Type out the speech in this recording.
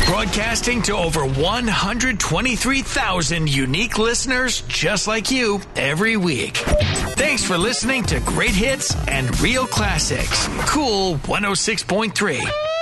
Broadcasting to over 123,000 unique listeners just like you every week. Thanks for listening to Great Hits and Real Classics. Cool 106.3.